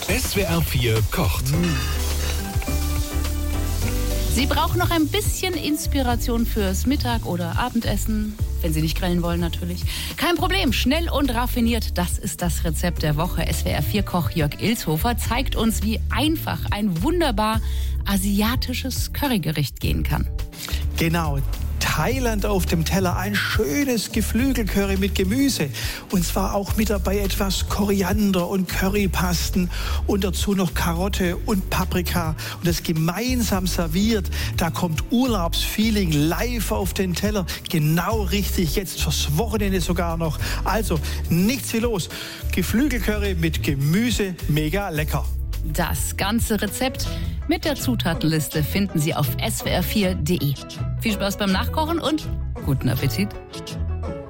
SWR 4 kocht. Sie brauchen noch ein bisschen Inspiration fürs Mittag- oder Abendessen. Wenn Sie nicht grillen wollen, natürlich. Kein Problem, schnell und raffiniert, das ist das Rezept der Woche. SWR4-Koch Jörg Ilshofer zeigt uns, wie einfach ein wunderbar asiatisches Currygericht gehen kann. Genau. Thailand auf dem Teller, ein schönes Geflügelcurry mit Gemüse. Und zwar auch mit dabei etwas Koriander und Currypasten und dazu noch Karotte und Paprika. Und das gemeinsam serviert, da kommt Urlaubsfeeling live auf den Teller. Genau richtig, jetzt fürs Wochenende sogar noch. Also nichts wie los. Geflügelcurry mit Gemüse, mega lecker. Das ganze Rezept mit der Zutatenliste finden Sie auf swr4.de. Viel Spaß beim Nachkochen und guten Appetit!